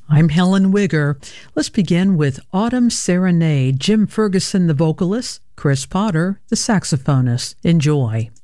I'm Helen Wigger. Let's begin with Autumn Serenade, Jim Ferguson the vocalist, Chris Potter the saxophonist. Enjoy.